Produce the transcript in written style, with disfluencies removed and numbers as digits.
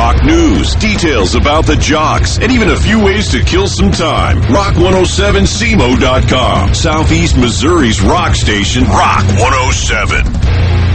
rock news, details about the jocks, and even a few ways to kill some time. Rock107cmo.com, Southeast Missouri's rock station, Rock 107.